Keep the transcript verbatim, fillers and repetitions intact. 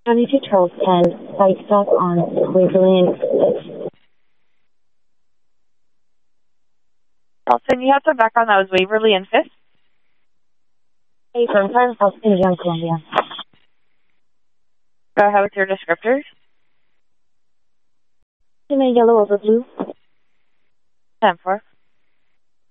twenty-two Charles ten, site stop on Waverly and Fifth. Charleston, you had some background that was Waverly and Fifth? Hey, from Time South Indiana, Columbia. Go ahead with your descriptors. In a yellow over blue. ten four.